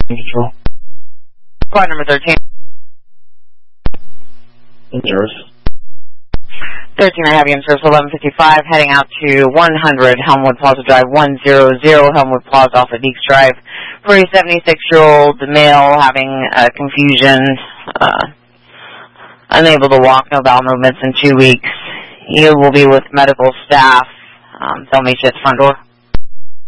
Control. Squad number 13. In service. 13, I have you in service 1155, heading out to 100 Helmwood Plaza Drive, 100 Helmwood Plaza off of Deeks Drive, for a 76-year-old male having confusion, unable to walk, no bowel movements in 2 weeks. You will be with medical staff. Tell me, shut the front door.